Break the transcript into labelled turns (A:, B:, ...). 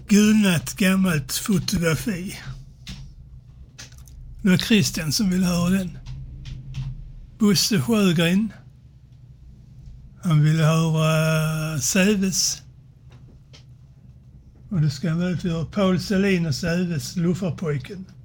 A: gulnat gammalt fotografi. Det var Christian som ville höra den. Bosse Sjögren. Han ville höra Säves. Och det ska väl för Paul Selin och Säves, Luffarpojken.